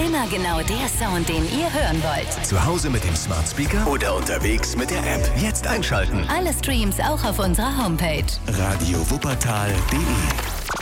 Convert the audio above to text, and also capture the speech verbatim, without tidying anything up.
Immer genau der Sound, den ihr hören wollt. Zu Hause mit dem Smart Speaker oder unterwegs mit der App. Jetzt einschalten. Alle Streams auch auf unserer Homepage. radio wuppertal punkt de